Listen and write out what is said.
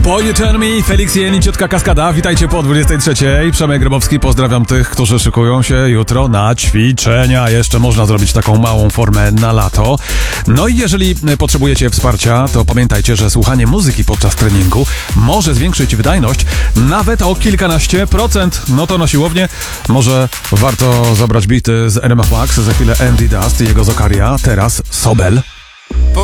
Boy You Turn Me, Felix Jen i Ciotka Kaskada. Witajcie po 23. Przemek Grabowski, pozdrawiam tych, którzy szykują się jutro na ćwiczenia. Jeszcze można zrobić taką małą formę na lato. No i jeżeli potrzebujecie wsparcia, to pamiętajcie, że słuchanie muzyki podczas treningu może zwiększyć wydajność nawet o kilkanaście procent. No to na siłownię może warto zabrać bity z NMF Max, za chwilę Andy Dust i jego Zokaria, teraz Sobel.